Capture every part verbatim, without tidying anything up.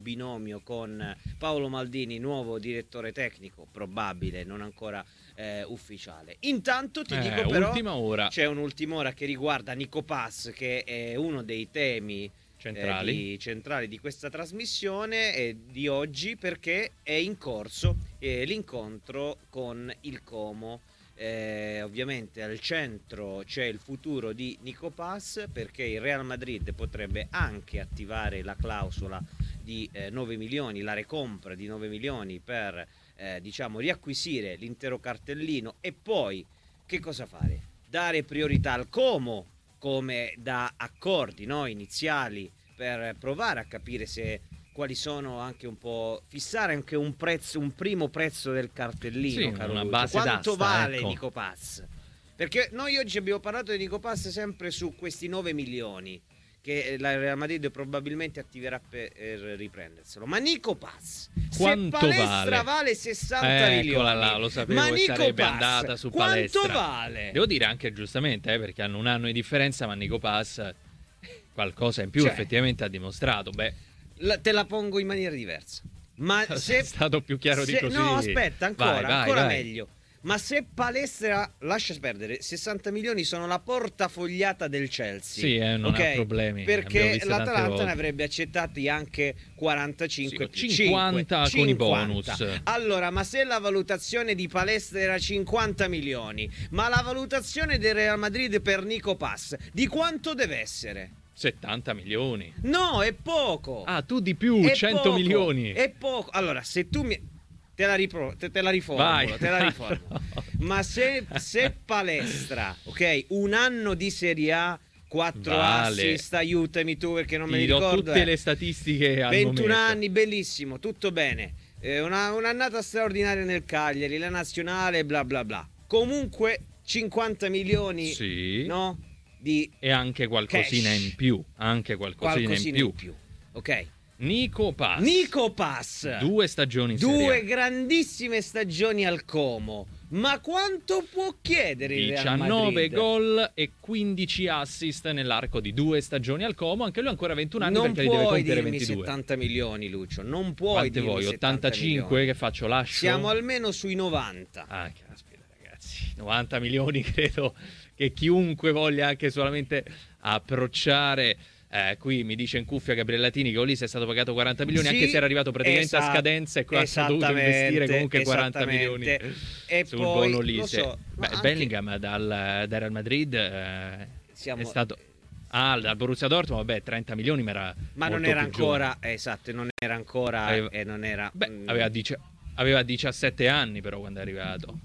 binomio con Paolo Maldini, nuovo direttore tecnico, probabile, non ancora eh, ufficiale. Intanto ti eh, dico però ultima ora. c'è un'ultima ora che riguarda Nico Paz, che è uno dei temi centrali. Eh, di, centrali di questa trasmissione e di oggi, perché è in corso eh, l'incontro con il Como. Eh, ovviamente al centro c'è il futuro di Nico Paz, perché il Real Madrid potrebbe anche attivare la clausola di eh, nove milioni, la recompra di nove milioni per eh, diciamo riacquisire l'intero cartellino. E poi che cosa fare? Dare priorità al Como, come da accordi, no, iniziali, per provare a capire se quali sono, anche un po' fissare anche un prezzo, un primo prezzo del cartellino, sì, caro una Lucio. base Quanto d'asta, vale ecco. Nico Paz? Perché noi oggi abbiamo parlato di Nico Paz sempre su questi nove milioni che la Real Madrid probabilmente attiverà per riprenderselo. Ma Nico Paz, quanto se Palestra vale, vale sessanta milioni, eccola là, lo sapevo ma che Nico sarebbe Paz, andata su quanto Palestra. vale? Devo dire anche giustamente, eh, perché hanno un anno di differenza, ma Nico Paz qualcosa in più cioè, effettivamente ha dimostrato. Beh, la, te la pongo in maniera diversa. Ma se è stato più chiaro se, di così. No, aspetta, ancora, vai, vai, ancora vai. meglio. Ma se Palestra, lascia perdere, sessanta milioni sono la portafogliata del Chelsea. Sì, eh, non okay? ha problemi. Perché l'Atalanta ne avrebbe accettati anche quarantacinque, sì, cinquanta cinque, con cinquanta. i bonus. Allora, ma se la valutazione di Palestra era cinquanta milioni, ma la valutazione del Real Madrid per Nico Paz di quanto deve essere? settanta milioni. No, è poco. Ah, tu di più, è cento poco, milioni. È poco. Allora, se tu mi te la, ripro... te, te la riformulo, Vai. te la riformulo. Ma se, se Palestra, ok, un anno di Serie A, quattro vale. assist, aiutami tu perché non Ti me li do ricordo. tutte eh. le statistiche al ventuno momento. anni, bellissimo, tutto bene. Eh, una, un'annata straordinaria nel Cagliari, la nazionale, bla bla bla. Comunque cinquanta milioni, sì. no? Di e anche qualcosina cash. in più, anche qualcosina, qualcosina in, più. in più. Ok. Nico Paz. Nico Paz. Due stagioni in Due Serie A. grandissime stagioni al Como. Ma quanto può chiedere il Real diciannove Madrid? gol e quindici assist nell'arco di due stagioni al Como. Anche lui ha ancora ventuno anni, non perché li deve puoi compiere dirmi ventidue. settanta milioni, Lucio. Non puoi Quante dirmi vuoi? settanta ottantacinque milioni. che faccio? Lascio? Siamo almeno sui novanta. Ah, caspita, ragazzi. novanta milioni credo che chiunque voglia anche solamente approcciare. Eh, qui mi dice in cuffia Gabriellatini che Olise è stato pagato quaranta milioni, sì, anche se era arrivato praticamente esatto, a scadenza, e qua ha dovuto investire comunque quaranta milioni e sul poi, buon Olise. so, Beh, anche... Bellingham dal, dal Real Madrid eh, Siamo... è stato ah, dal Borussia Dortmund, vabbè, trenta milioni, ma era ma non era ancora giovane. Esatto, non era ancora aveva, e non era beh, mm... aveva, dici, aveva diciassette anni però quando è arrivato.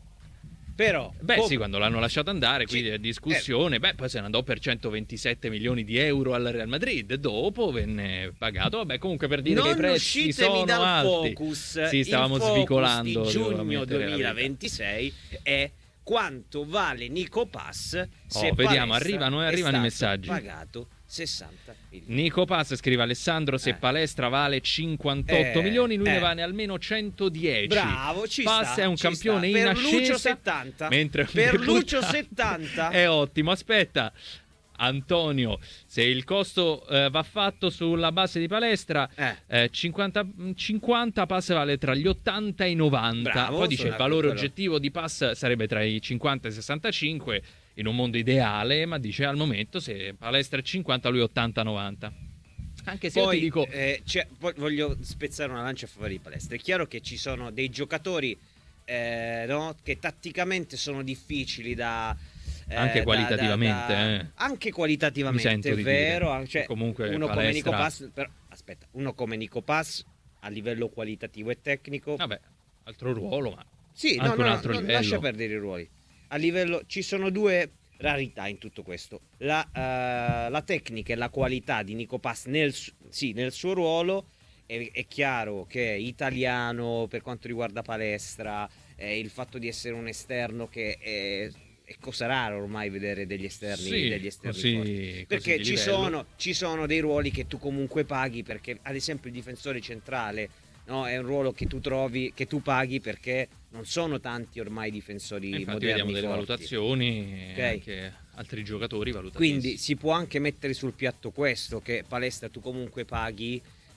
Però, beh po- sì, quando l'hanno lasciato andare, quindi è discussione. Eh. Beh, poi se ne andò per centoventisette milioni di euro al Real Madrid. Dopo venne pagato. Vabbè, comunque, per dire non che i prezzi sono dal alti. Focus. Sì, stavamo il focus svicolando di giugno duemilaventisei è quanto vale Nico Paz. Se oh, vediamo, arrivano e arrivano i messaggi. Pagato sessanta milioni. Nico Paz, scrive Alessandro, se eh. Palestra vale cinquantotto eh, milioni, lui eh. ne vale almeno centodieci. Bravo, ci Paz sta, è un ci campione sta. in per ascesa. Lucio settanta. Mentre per Lucio settanta è ottimo. Aspetta, Antonio, se il costo eh, va fatto sulla base di Palestra, eh. Eh, cinquanta, cinquanta Pass vale tra gli ottanta e i novanta. Bravo, poi dice il valore quello. oggettivo di Pass sarebbe tra i cinquanta e i sessantacinque in un mondo ideale, ma dice al momento se Palestra è cinquanta, lui ottanta novanta. Anche se poi, io ti dico eh, poi voglio spezzare una lancia a favore di Palestra. È chiaro che ci sono dei giocatori eh, no, che tatticamente sono difficili da eh, anche qualitativamente da, da, eh. anche qualitativamente è vero, cioè, comunque uno Palestra... come Nico Paz, però, aspetta, uno come Nico Paz a livello qualitativo e tecnico, vabbè, altro ruolo, ma sì, anche no, un no, altro no, livello. lascia perdere i ruoli. A livello ci sono due rarità in tutto questo, la, uh, la tecnica e la qualità di Nico Paz nel, sì, nel suo ruolo. È, è chiaro che è italiano per quanto riguarda Palestra, eh, il fatto di essere un esterno che è, è cosa rara ormai vedere degli esterni, sì, degli esterni così, forti, perché così ci sono, ci sono dei ruoli che tu comunque paghi, perché ad esempio il difensore centrale, no, è un ruolo che tu trovi, che tu paghi, perché non sono tanti ormai difensori infatti moderni vediamo delle forti. valutazioni, Okay. anche altri giocatori valutati. Quindi si può anche mettere sul piatto questo, che Palestra tu comunque paghi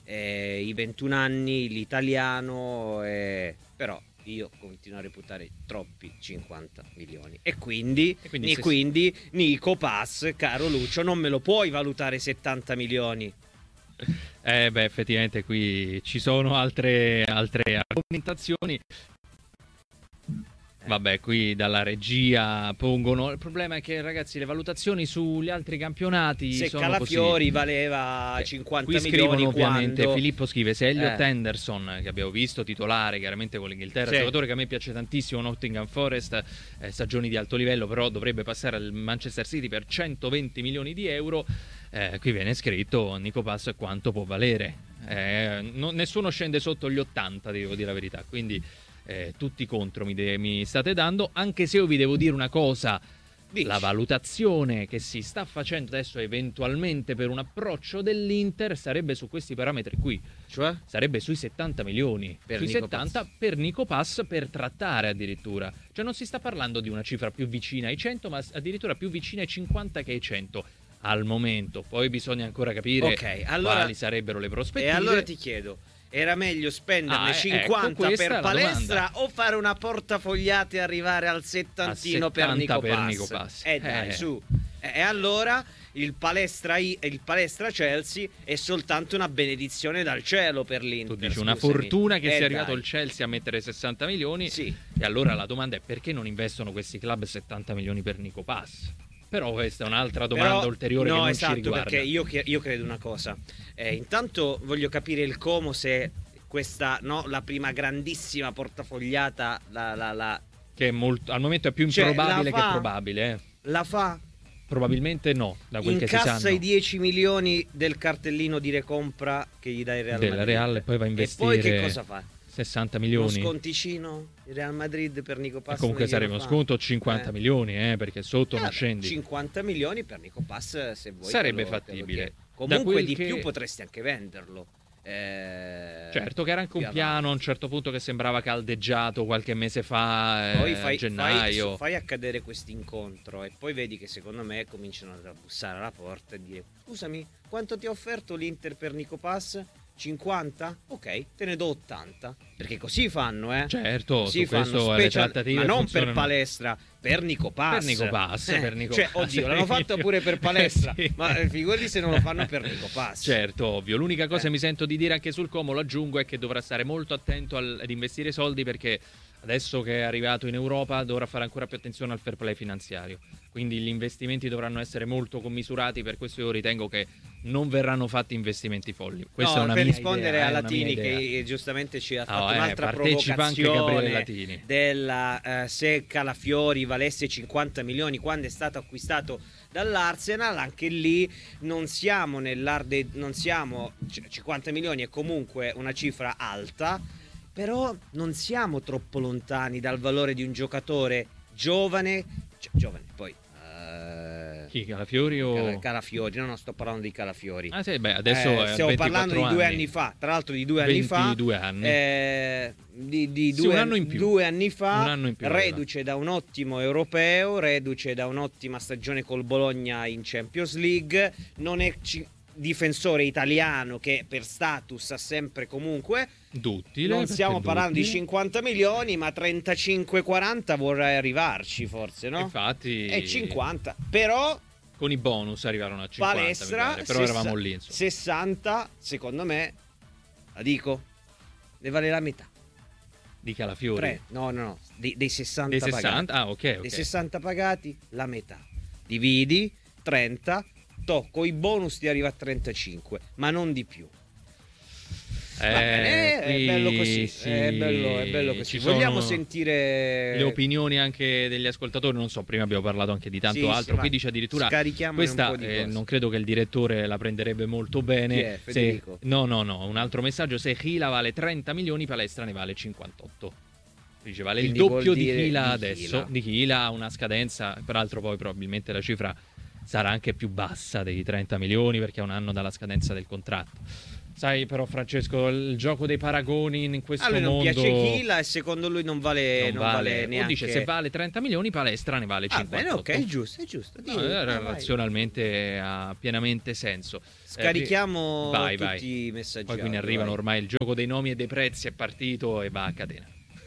eh, i ventuno anni, l'italiano, eh, però io continuo a reputare troppi cinquanta milioni e quindi, E quindi e se- quindi Nico Pass, caro Lucio, non me lo puoi valutare settanta milioni. Eh beh, effettivamente qui ci sono altre, altre argomentazioni. Vabbè, qui dalla regia pongono. Il problema è che, ragazzi, le valutazioni sugli altri campionati Se sono Calafiori così. valeva Eh, cinquanta qui scrivono milioni ovviamente, quando... Filippo scrive: se Elliot Eh. Henderson, che abbiamo visto titolare chiaramente con l'Inghilterra, Sì. giocatore che a me piace tantissimo, Nottingham Forest, eh, stagioni di alto livello, però dovrebbe passare al Manchester City per centoventi milioni di euro. Eh, qui viene scritto Nico Pass quanto può valere. Eh, non- nessuno scende sotto gli ottanta, devo dire la verità. Quindi eh, tutti contro mi, de- mi state dando, anche se io vi devo dire una cosa. Dici. La valutazione che si sta facendo adesso eventualmente per un approccio dell'Inter sarebbe su questi parametri qui, Cioè? sarebbe sui settanta milioni, Per sui Nico settanta Pass. per Nico Pass, per trattare addirittura. Cioè non si sta parlando di una cifra più vicina ai cento, ma addirittura più vicina ai cinquanta che ai cento al momento. Poi bisogna ancora capire Ok, allora- quali sarebbero le E prospettive. allora ti chiedo, era meglio spenderne Ah, eh, cinquanta ecco, questa è per la palestra domanda. o fare una portafogliata e arrivare al settantino A per, settanta Nico, per Pass? Nico Pass. Eh dai, Eh. su. E e allora il palestra, I- il palestra Chelsea è soltanto una benedizione dal cielo per l'Inter. Tu dici una scusami. fortuna che Eh, sia arrivato dai. il Chelsea a mettere sessanta milioni. Sì. E allora la domanda è: perché non investono questi club settanta milioni per Nico Pass? Però questa è un'altra domanda Però- ulteriore no, che non esatto, ci riguarda. perché io, che- io credo una cosa. Eh, intanto voglio capire il Como se questa, no, la prima grandissima portafogliata la, la, la, Che è molto, al momento è più Cioè, improbabile la che fa- probabile. Eh. la fa. Probabilmente no, da quel che si Incassa sanno. i dieci milioni del cartellino di recompra che gli dà il Real Della Madrid. Real e poi va a E investire poi che cosa fa? sessanta Uno milioni. sconticino? Il Real Madrid per Nico E Pass comunque non glielo sarebbe uno fa. sconto cinquanta Eh. milioni, eh, perché sotto Eh, non scendi. cinquanta milioni per Nico Pass, se vuoi. Sarebbe te lo- te lo fattibile. chiedo. Da Comunque quel di che- più potresti anche venderlo. Eh, Certo che era anche più un piano a un certo punto che sembrava caldeggiato qualche mese fa, eh, Poi a fai, gennaio. fai, fai accadere questo incontro e poi vedi che secondo me cominciano a bussare alla porta e dire: scusami, quanto ti ha offerto l'Inter per Nico Pass? cinquanta? Ok, te ne do ottanta. Perché così fanno, eh? Certo, Così su questo fanno, le special- trattative ma non per funzionano. palestra, per Nico Pass. Per Nico Pass, Eh, per Nico cioè, Pass. oddio, l'hanno fatto pure per palestra, Sì. ma eh, figurati se non lo fanno per Nico Pass. Certo, ovvio. L'unica cosa Eh. che mi sento di dire anche sul Como, lo aggiungo, è che dovrà stare molto attento al- ad investire soldi, perché adesso che è arrivato in Europa dovrà fare ancora più attenzione al fair play finanziario. Quindi gli investimenti dovranno essere molto commisurati, per questo io ritengo che non verranno fatti investimenti folli. Questa No, è una per mia rispondere idea, a è una mia Latini idea. che eh, giustamente ci ha Ah, fatto eh, un'altra partecipa anche Gabriele provocazione Latini. della eh, se Calafiori valesse cinquanta milioni quando è stato acquistato dall'Arsenal, anche lì non siamo nell'arde, non siamo c- cinquanta milioni è comunque una cifra alta, però non siamo troppo lontani dal valore di un giocatore giovane, cioè, giovane poi eh, Chi, Calafiori o... Cala- Calafiori, no, no, sto parlando di Calafiori. Ah sì, beh, adesso Eh, è stiamo parlando di due anni. anni fa, tra l'altro di due anni fa. ventidue anni. eh, di, di Sì, due, un anno in più. due anni fa, Un anno in più reduce da un ottimo europeo, reduce da un'ottima stagione col Bologna in Champions League, non è ci- difensore italiano che per status ha sempre comunque. Duttile, Non perché stiamo parlando di duttile. cinquanta milioni, ma trentacinque quaranta vorrei arrivarci forse, no? Infatti, E cinquanta, però con i bonus arrivarono a cinquanta, mi palestra, pare, però sessa- eravamo lì, insomma. sessanta, secondo me, la dico, ne vale la metà. Di Calafiori. Tre, no, no, no, dei, dei sessanta Dei pagati. sessanta? Ah, ok, ok. Dei sessanta pagati, la metà. Dividi, trenta, tocco i bonus ti arriva a trentacinque, ma non di più. Eh, Va bene, qui è bello così, sì, è bello, è bello così. ci Vogliamo sono sentire le opinioni anche degli ascoltatori, non so, prima abbiamo parlato anche di tanto Sì, sì, altro, ma qui dice addirittura scarichiamone un questa po' di eh, cose. non credo che il direttore la prenderebbe molto bene. Chi è, se, Federico? no no no un altro messaggio: se Hila vale trenta milioni, palestra ne vale cinquantotto. Dice vale Quindi il doppio vuol di dire Hila di adesso. Hila. Di Hila ha una scadenza, peraltro poi probabilmente la cifra sarà anche più bassa dei trenta milioni, perché è un anno dalla scadenza del contratto. Sai però Francesco, il gioco dei paragoni in questo a lui non mondo piace Chila e secondo lui non vale, non non vale, vale o neanche. dice se vale trenta milioni, Palestra ne vale Ah, cinquantotto. bene, ok, è giusto, è giusto. No, Dì, eh, vai. razionalmente ha pienamente senso. Scarichiamo Eh, vai, tutti vai. i messaggi. Poi quindi audio, arrivano vai. ormai il gioco dei nomi e dei prezzi è partito e va a catena.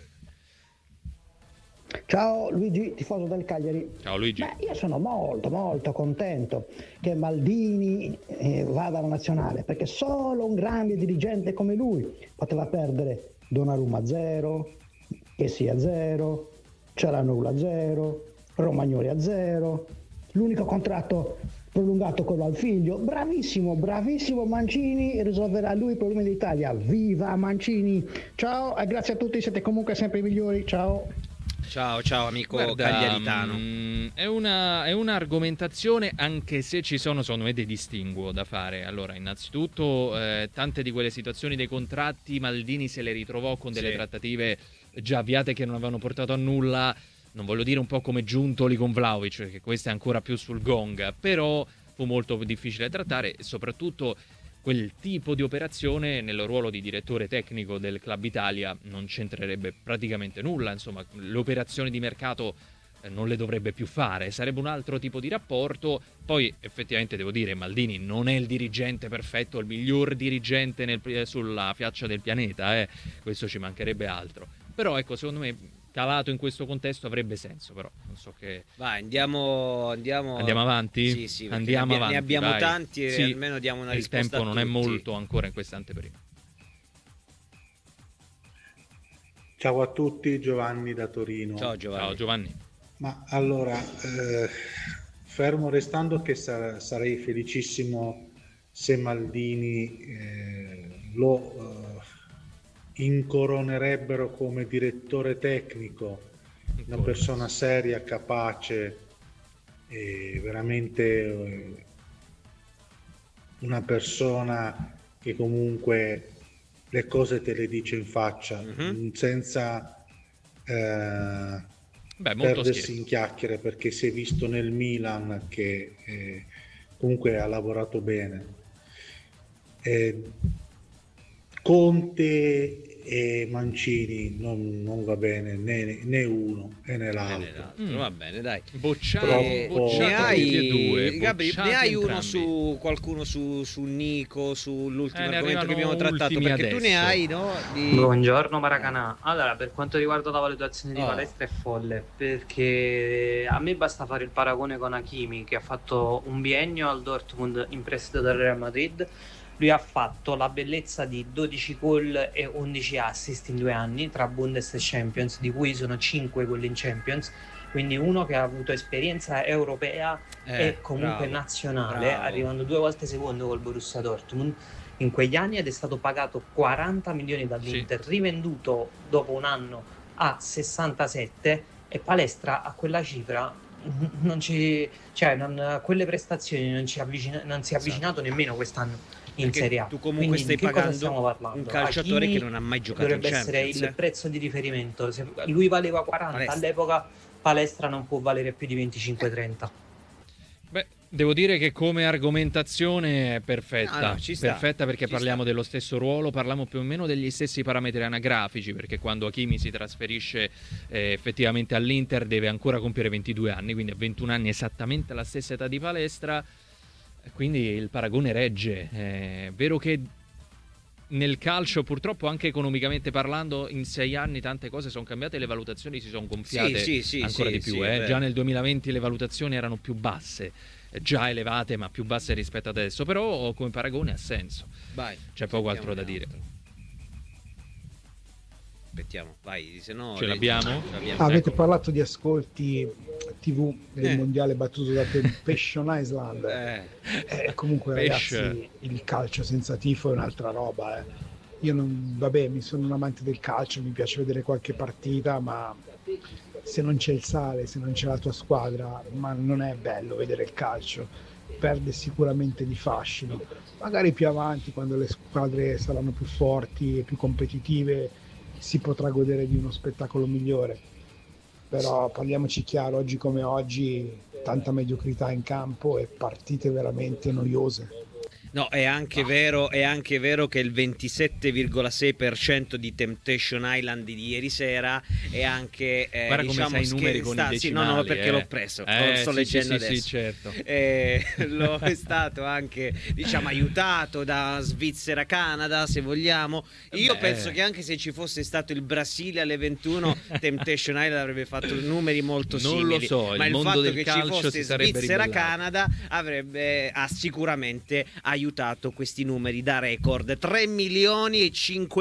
Ciao Luigi, tifoso del Cagliari. Ciao Luigi. Beh, io sono molto molto contento che Maldini eh, vada alla nazionale, perché solo un grande dirigente come lui poteva perdere Donnarumma a zero, Kessi a zero, Cialanoglu a zero, Romagnoli a zero, l'unico contratto prolungato quello al figlio. Bravissimo, bravissimo Mancini, risolverà lui i problemi d'Italia. Viva Mancini! Ciao e grazie a tutti, siete comunque sempre i migliori. Ciao! Ciao, ciao amico Guarda, cagliaritano. mh, è una, è un'argomentazione, anche se ci sono secondo me dei distinguo da fare. Allora, innanzitutto eh, tante di quelle situazioni dei contratti Maldini se le ritrovò con delle Sì. trattative già avviate che non avevano portato a nulla. Non voglio dire un po' come Giuntoli con Vlahovic, perché questo è ancora più sul gong, però fu molto difficile da trattare e soprattutto quel tipo di operazione nel ruolo di direttore tecnico del Club Italia non c'entrerebbe praticamente nulla, insomma le operazioni di mercato eh, non le dovrebbe più fare, sarebbe un altro tipo di rapporto. Poi effettivamente devo dire Maldini non è il dirigente perfetto, il miglior dirigente nel, sulla faccia del pianeta, eh. Questo ci mancherebbe altro, però ecco secondo me calato in questo contesto avrebbe senso, però non so che... Vai, andiamo, andiamo... Andiamo avanti? Sì, sì, perché Andiamo ne, avanti, ne abbiamo vai. tanti e Sì, almeno diamo una il risposta tempo non a è tutti. molto ancora in queste anteprime. Ciao a tutti, Giovanni da Torino. Ciao Giovanni. Ciao Giovanni. Ma allora, eh, fermo restando che sar- sarei felicissimo se Maldini eh, lo eh, incoronerebbero come direttore tecnico, una persona seria, capace e veramente eh, una persona che comunque le cose te le dice in faccia, Mhm. senza eh, Beh, molto perdersi schietto. in chiacchiere, perché si è visto nel Milan che eh, comunque ha lavorato bene. Eh, Conte e Mancini non, non va bene né, né uno e né Bene, l'altro. l'altro, Mm. va bene, dai. Bocciati, Eh, Troppo- bocciati ne hai, tutti e due. Gabri, bocciati ne hai uno entrambi. su qualcuno su, su Nico, sull'ultimo Eh, ne argomento che arrivano abbiamo trattato? ultimi Perché tu ne adesso. hai, no? Di... Buongiorno Maracanà. Allora, per quanto riguarda la valutazione di Oh. Palestra è folle, perché a me basta fare il paragone con Hakimi, che ha fatto un biennio al Dortmund in prestito dal Real Madrid. Lui ha fatto la bellezza di dodici gol e undici assist in due anni tra Bundes e Champions, di cui sono cinque gol in Champions. Quindi uno che ha avuto esperienza europea Eh, e comunque bravo, nazionale, bravo. arrivando due volte secondo col Borussia Dortmund in quegli anni, ed è stato pagato quaranta milioni dall'Inter, rivenduto dopo un anno a sessantasette, e Palestra a quella cifra non ci, cioè non, quelle prestazioni non, ci avvicina, non si è avvicinato nemmeno quest'anno in Perché Serie A. tu comunque Quindi stai di che cosa pagando stiamo parlando? un calciatore Hakimi che non ha mai giocato in dovrebbe essere Champions, il eh. prezzo di riferimento. Se lui valeva quaranta Palestra. all'epoca, Palestra non può valere più di venticinque trenta. Beh, devo dire che come argomentazione è perfetta. No, no, ci sta, perfetta perché ci parliamo sta. dello stesso ruolo, parliamo più o meno degli stessi parametri anagrafici, perché quando Hakimi si trasferisce eh, effettivamente all'Inter deve ancora compiere ventidue anni, quindi a ventuno anni esattamente la stessa età di Palestra, quindi il paragone regge. È vero che nel calcio, purtroppo anche economicamente parlando, in sei anni tante cose sono cambiate e le valutazioni si sono gonfiate Sì, sì, sì, ancora sì, di più. sì, è eh. vero. Già nel duemilaventi le valutazioni erano più basse, eh, già elevate ma più basse rispetto ad adesso, però come paragone ha senso. Vai. C'è poco sentiamo altro da un dire. altro. Aspettiamo, vai, se no... Ce leggi- l'abbiamo? ce l'abbiamo. Ah, avete Ecco. parlato di ascolti tivù del Eh. mondiale battuto da Temptation Island. Eh, Eh, comunque Pesce. ragazzi, il calcio senza tifo è un'altra roba. eh. Io non, vabbè, mi sono un amante del calcio, mi piace vedere qualche partita, ma se non c'è il sale, se non c'è la tua squadra, ma non è bello vedere il calcio, perde sicuramente di fascino. Magari più avanti, quando le squadre saranno più forti e più competitive, si potrà godere di uno spettacolo migliore. Però parliamoci chiaro, oggi come oggi, tanta mediocrità in campo e partite veramente noiose. No, è anche vero, è anche vero che il ventisette virgola sei per cento di Temptation Island di ieri sera è anche eh, Guarda diciamo come sai i numeri con i sta, sì, no, no, decimali, perché eh. l'ho preso, Eh, lo sto sì, leggendo sì, adesso. sì, certo. Eh, lo è stato anche, diciamo, aiutato da Svizzera, Canada, se vogliamo. Io Beh. penso che anche se ci fosse stato il Brasile alle ventuno, Temptation Island avrebbe fatto numeri molto Non simili. lo so, il ma il mondo fatto del che ci calcio fosse si sarebbe Svizzera, ribellato. Canada avrebbe ha sicuramente aiutato questi numeri da record. tre milioni e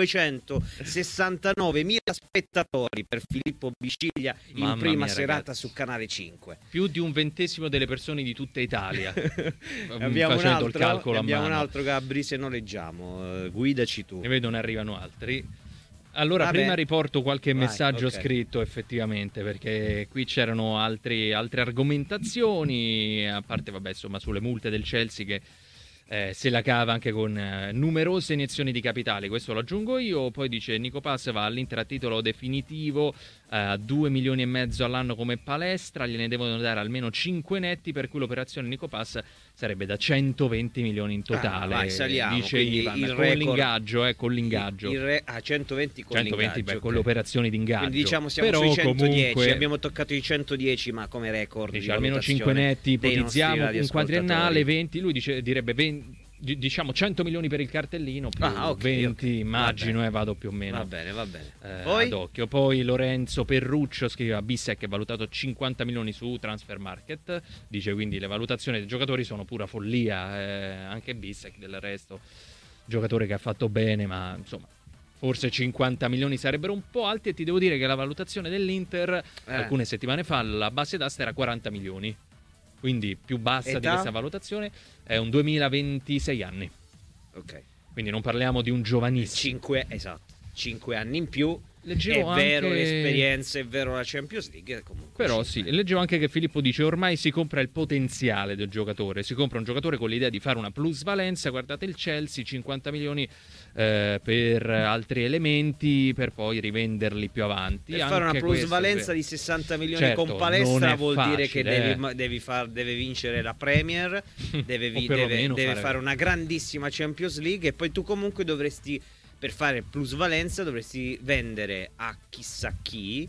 cinquecentosessantanove mila spettatori per Filippo Bisciglia in Mamma prima mia, serata ragazzi. su Canale cinque. Più di un ventesimo delle persone di tutta Italia. abbiamo un Facendo altro, il calcolo a abbiamo mano. un altro, Gabri, se non leggiamo, eh, guidaci tu. Ne vedo ne arrivano altri. Allora, Vabbè. prima riporto qualche Vai, messaggio ok. scritto effettivamente, perché qui c'erano altri, altre argomentazioni, a parte, vabbè, insomma, sulle multe del Chelsea che eh, se la cava anche con eh, numerose iniezioni di capitale, questo lo aggiungo io. Poi dice Nico Pass va all'Inter a titolo definitivo, a due milioni e mezzo all'anno come palestra, gliene devono dare almeno cinque netti, per cui l'operazione Nico Pass sarebbe da centoventi milioni in totale. Ah, vai, saliamo, dice quindi Ivan, il con record- l'ingaggio, eh, con l'ingaggio. Il re, ah, centoventi con centoventi l'ingaggio, beh, con ok. le operazioni di ingaggio. Quindi diciamo siamo Però sui centodieci, comunque, abbiamo toccato i centodieci, ma come record dice di almeno valutazione cinque netti, dei nostri ipotizziamo un radioascoltatori. quadriennale, venti, lui dice, direbbe venti, di- diciamo cento milioni per il cartellino più Ah, ok, venti, ok. immagino, Va e vado più o meno. Va bene, va bene. Eh, Poi? ad occhio. Poi Lorenzo Perruccio scrive: Bissek è valutato cinquanta milioni su Transfer Market, dice, quindi le valutazioni dei giocatori sono pura follia, eh, anche Bissek del resto giocatore che ha fatto bene, ma insomma forse cinquanta milioni sarebbero un po' alti, e ti devo dire che la valutazione dell'Inter Eh. alcune settimane fa, la base d'asta era quaranta milioni, quindi più bassa di Età? questa valutazione, è un duemilaventisei anni, Ok. quindi non parliamo di un giovanissimo. cinque, esatto, cinque anni in più. Leggevo è vero anche- l'esperienza, è vero la Champions League, comunque. Però cinque. sì, leggevo anche che Filippo dice ormai si compra il potenziale del giocatore, si compra un giocatore con l'idea di fare una plusvalenza, guardate il Chelsea, cinquanta milioni eh, per altri elementi per poi rivenderli più avanti. Per fare una Anche questo è plusvalenza vero. di sessanta milioni Certo, con palestra non è vuol dire che facile, devi, eh. ma- devi, far, deve vincere la Premier, deve, vi- O perlomeno deve- deve fare- fare una grandissima Champions League, e poi tu comunque dovresti, per fare plusvalenza, dovresti vendere a chissà chi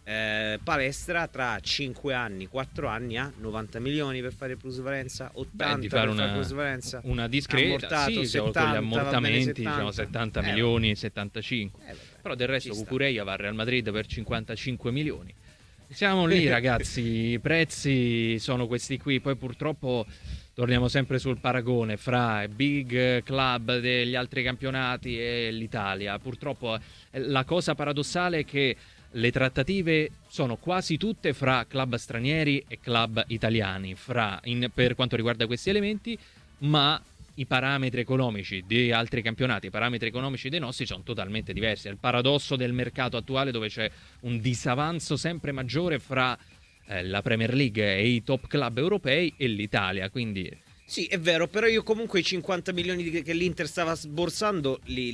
eh, palestra tra cinque anni, quattro anni a novanta milioni per fare plusvalenza, ottanta Beh, di fare per fare una, plusvalenza. una discreta, Ammortato, sì, con gli settanta, va bene, ammortamenti, settanta. diciamo settanta Eh, milioni, settantacinque. Eh, vabbè, Però del resto ci sta. Cucurella va al Real Madrid per cinquantacinque milioni. Siamo lì, ragazzi, i prezzi sono questi qui. Poi purtroppo torniamo sempre sul paragone fra i big club degli altri campionati e l'Italia. Purtroppo eh, la cosa paradossale è che le trattative sono quasi tutte fra club stranieri e club italiani, fra, in, per quanto riguarda questi elementi, ma i parametri economici di altri campionati, i parametri economici dei nostri sono totalmente diversi. È il paradosso del mercato attuale, dove c'è un disavanzo sempre maggiore fra eh, la Premier League e i top club europei e l'Italia, quindi Sì, è vero, però io comunque i cinquanta milioni di- che l'Inter stava sborsando li,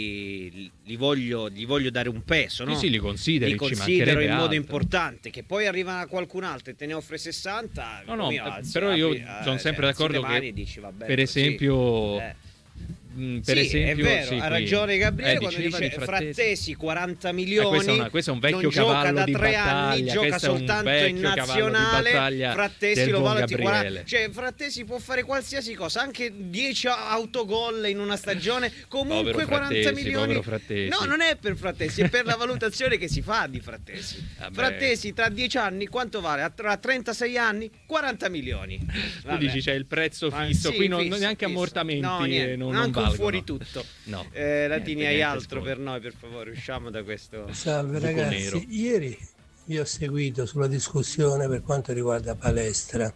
li- li voglio, gli voglio dare un peso, no? sì, sì, li consideri, Li ci considero mancherebbe in modo altro. importante. Che poi arriva qualcun altro e te ne offre sessanta. No, no, mi eh, alzi, però io apri, sono eh, sempre cioè, alzi d'accordo le mani che, e dici, vabbè, per così. esempio, Eh. mh, per Sì, esempio, è vero, sì, ha qui- ragione Gabriele eh, quando diceva dice di Frattesi quaranta Eh, milioni, questo, è una- questo è un vecchio non gioca cavallo da di tre battaglia, anni, gioca questo è un soltanto in vecchio cavallo di nazionale. battaglia Frattesi del lo buon valuti Gabriele. quaranta, cioè Frattesi può fare qualsiasi cosa, anche dieci autogol in una stagione, comunque Povero quaranta Frattesi, milioni. povero Frattesi. No, non è per Frattesi, è per la valutazione che si fa di Frattesi. Vabbè. Frattesi tra dieci anni quanto vale? A tra trentasei anni quaranta milioni. Tu Vabbè. dici c'è il prezzo Ma fisso, sì, qui non, fisso, neanche fisso. ammortamenti No, niente, eh, non, non anche un valgono. fuori tutto. No. Eh, Niente, Latini, hai niente altro sconto. per noi, per favore, usciamo da questo. Salve buco ragazzi, nero. ieri vi ho seguito sulla discussione per quanto riguarda Palestra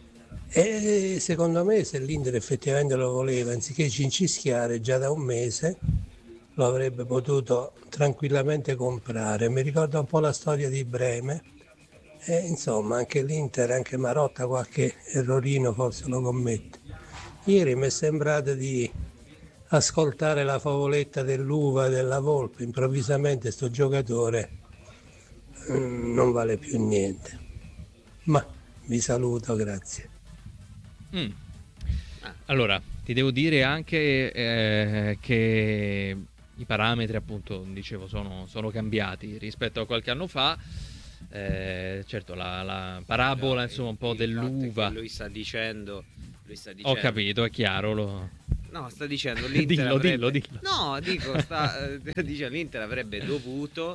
e secondo me se l'Inter effettivamente lo voleva, anziché cincischiare già da un mese, lo avrebbe potuto tranquillamente comprare. Mi ricorda un po' la storia di Breme e insomma anche l'Inter, anche Marotta qualche errorino forse lo commette. Ieri mi è sembrato di ascoltare la favoletta dell'uva e della volpe, improvvisamente sto giocatore mm, non vale più niente. Ma vi saluto, grazie. Mm. Allora, ti Ti devo dire anche eh, che i parametri, appunto, dicevo, sono, sono cambiati rispetto a qualche anno fa. Eh, certo, la, la parabola, no, insomma, un po' dell'uva. Lui sta dicendo, lui sta dicendo. Ho capito, è chiaro. Lo... No, sta dicendo l'Inter dillo, avrebbe... dillo, dillo. No, dico, sta, dice, l'Inter avrebbe dovuto,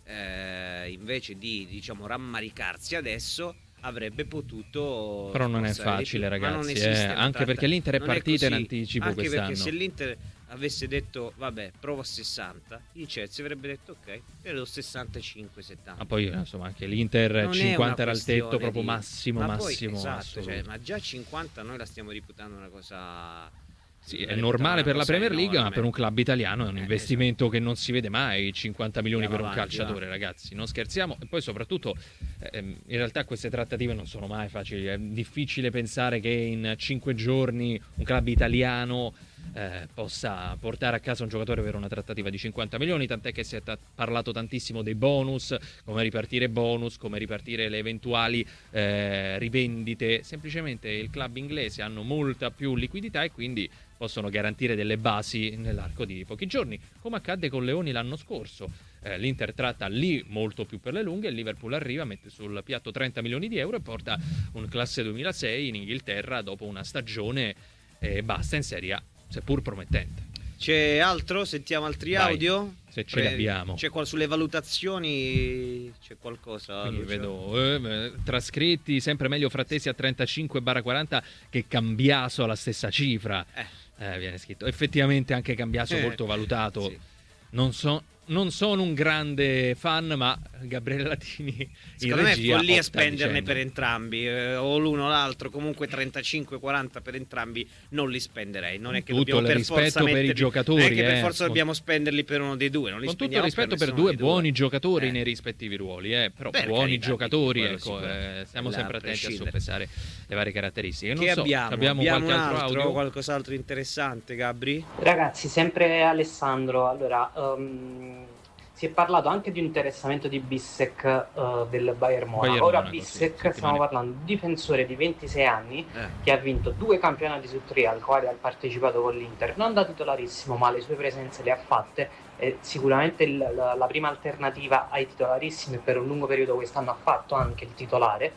eh, invece di, diciamo, rammaricarsi adesso, avrebbe potuto. Però non è facile, ragazzi, eh, anche tratta... perché l'Inter è partita è in anticipo anche quest'anno. Perché se l'Inter avesse detto vabbè, provo a sessanta, il Chelsea avrebbe detto ok, ero sessantacinque settanta. Ma poi insomma anche l'Inter non cinquanta era il tetto proprio di... massimo, ma massimo. Poi, esatto, cioè, ma già cinquanta noi la stiamo reputando una cosa. Sì, è normale per la Premier League, enorme. Ma per un club italiano è un eh, investimento esatto. che non si vede mai, cinquanta milioni Andiamo per un avanti, calciatore, va. Ragazzi, non scherziamo. E poi soprattutto, eh, in realtà queste trattative non sono mai facili, è difficile pensare che in cinque giorni un club italiano eh, possa portare a casa un giocatore per una trattativa di cinquanta milioni, tant'è che si è t- parlato tantissimo dei bonus, come ripartire bonus, come ripartire le eventuali eh, rivendite. Semplicemente il club inglese hanno molta più liquidità e quindi possono garantire delle basi nell'arco di pochi giorni, come accadde con Leoni l'anno scorso. Eh, L'Inter tratta lì molto più per le lunghe, il Liverpool arriva, mette sul piatto trenta milioni di euro e porta un classe duemilasei in Inghilterra dopo una stagione e basta in Serie A, seppur promettente. C'è altro? Sentiamo altri Vai, audio? Se ce li abbiamo. C'è qual- sulle valutazioni c'è qualcosa? Quindi vedo eh, trascritti, sempre meglio Frattesi a trentacinque quaranta che Cambiaso alla stessa cifra. Eh. Eh, viene scritto. Effettivamente anche Cambiaso eh. molto valutato. Sì. Non so... Non sono un grande fan, ma Gabriele Latini secondo in me regia è follia sta spenderne dicendo. per entrambi, eh, o l'uno o l'altro, comunque trentacinque quaranta per entrambi non li spenderei. Non è che tutto dobbiamo il per rispetto forza per metterli, i giocatori, non è che per eh, forza con... dobbiamo spenderli per uno dei due, non li con tutto il rispetto per, per due buoni giocatori eh. nei rispettivi ruoli, eh, però per buoni carità, giocatori, ecco, eh, stiamo sempre attenti a soppesare le varie caratteristiche. Non che so, abbiamo? abbiamo, abbiamo qualche un altro altro, audio? qualcos'altro interessante, Gabri? Ragazzi, sempre Alessandro, allora um, si è parlato anche di un interessamento di Bissek uh, del Bayern Monaco. Bayern Ora Monaco, Bissek, sì, stiamo parlando di un difensore di ventisei anni eh. che ha vinto due campionati su tre al quale ha partecipato con l'Inter, non da titolarissimo, ma le sue presenze le ha fatte. È sicuramente il, la, la prima alternativa ai titolarissimi, per un lungo periodo quest'anno ha fatto anche il titolare.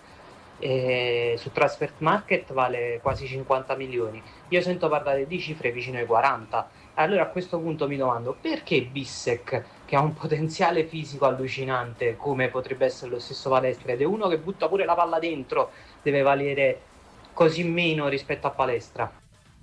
E su Transfer Market vale quasi cinquanta milioni. Io sento parlare di cifre vicino ai quaranta. Allora a questo punto mi domando perché Bissek, che ha un potenziale fisico allucinante come potrebbe essere lo stesso Palestra ed è uno che butta pure la palla dentro, deve valere così meno rispetto a Palestra?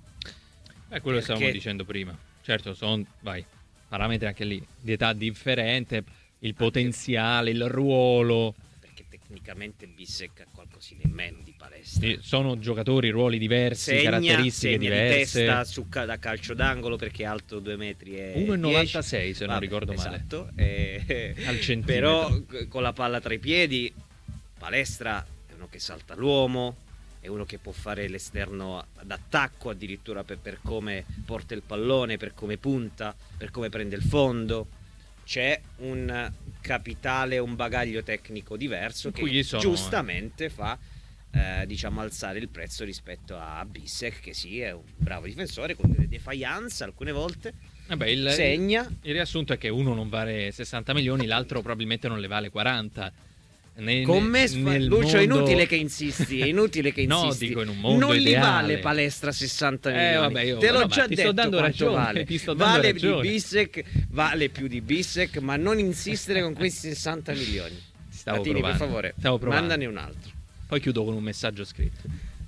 È quello che stavamo dicendo prima. Certo, sono vai parametri anche lì di età differente, il potenziale, il ruolo. Tecnicamente Bissek ha qualcosina in meno di Palestra. Sì, sono giocatori, ruoli diversi, segna, caratteristiche segna diverse. Di testa su, da calcio d'angolo perché è alto due metri e uno virgola novantasei se Vabbè, non ricordo esatto, male. E, al centimetro. Però con la palla tra i piedi Palestra è uno che salta l'uomo, è uno che può fare l'esterno d'attacco addirittura per, per come porta il pallone, per come punta, per come prende il fondo. C'è un capitale, un bagaglio tecnico diverso che sono, giustamente eh. fa eh, diciamo alzare il prezzo rispetto a Bissek, che sì è un bravo difensore con delle defiance alcune volte. Vabbè, il, segna. Il, il riassunto è che uno non vale sessanta milioni, l'altro probabilmente non le vale quaranta. Ne, Con me sf- Lucio, mondo... è inutile che insisti, è inutile che insisti. No, dico in un mondo non ideale. Li vale Palestra sessanta milioni. Eh, vabbè, io, te l'ho no, già ti detto sto dando ragione, vale. Ti sto dando vale ragione. di Bissek, vale più di Bissek, ma non insistere con questi sessanta milioni. Ti stavo Latini, provando. per favore, stavo provando. mandane un altro. Poi chiudo con un messaggio scritto.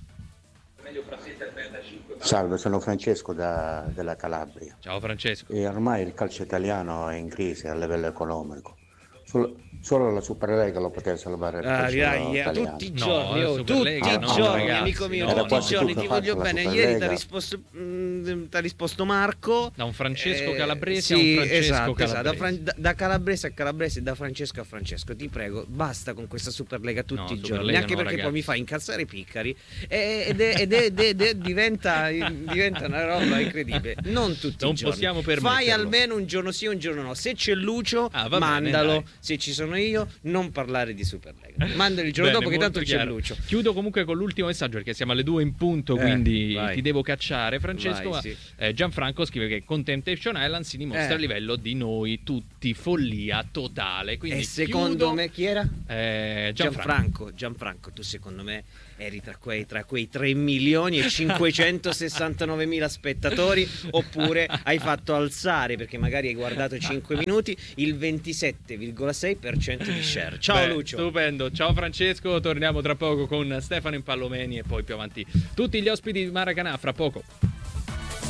Salve, sono Francesco da, della Calabria. Ciao Francesco. E ormai il calcio italiano è in crisi a livello economico. Solo, solo la Superlega lo poteva salvare il calcio ah, dai, italiano. tutti i No, giorni, oh, tutti i no, giorni, ragazzi, amico mio, no, tutti no, i giorni, no, ti no, voglio la bene. Superlega. Ieri ti ha risposto, mh, risposto Marco. Da un Francesco eh, Calabrese sì, a un Francesco esatto, Calabrese. esatto. Da, Fran- da, da Calabrese a Calabrese, da Francesco a Francesco. Ti prego, basta con questa Superlega tutti No, i Superlega giorni, anche no, perché ragazzi. poi mi fa incazzare Piccari e, ed, è, ed, è, ed, è, ed è, diventa, diventa una roba incredibile. Non tutti non i giorni. possiamo permetterlo. Fai almeno un giorno sì, un giorno no. Se c'è Lucio, ah, va mandalo. bene, se ci sono io, non parlare di Superlega. Mandali il giorno Bene, dopo che molto tanto c'è chiaro. Lucio. Chiudo comunque con l'ultimo messaggio perché siamo alle due in punto, Eh, quindi vai. ti devo cacciare, Francesco. Vai, ma, sì. eh, Gianfranco scrive che con Temptation Island si dimostra Eh. a livello di noi tutti follia totale. Quindi E secondo chiudo- me chi era? Eh, Gianfranco. Gianfranco, Gianfranco, tu secondo me eri tra quei, tra quei tre milioni e cinquecentosessantanovemila spettatori, oppure hai fatto alzare, perché magari hai guardato cinque minuti, il ventisette virgola sei per cento di share. Ciao Beh, Lucio. Stupendo, ciao Francesco, torniamo tra poco con Stefano Impallomeni e poi più avanti tutti gli ospiti di Maracanã, fra poco.